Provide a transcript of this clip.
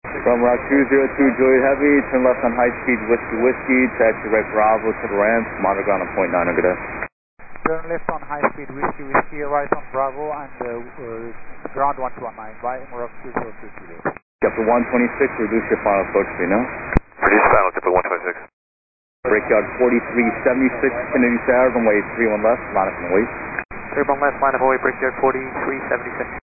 From Route 202 Juliet Heavy, turn left on high speed Whiskey, taxi right Bravo to the ramp, monitor ground on point 9, good day. Turn left on high speed Whiskey, right on Bravo and ground 1219, by Route 202 Juliet. Kepler 126, reduce your final approach speed now. Reduce final, Kepler 126. Brickyard 4376, Kennedy Tower, runway 31 left, line up and wait. 31 left, line up and wait, Brickyard 4376.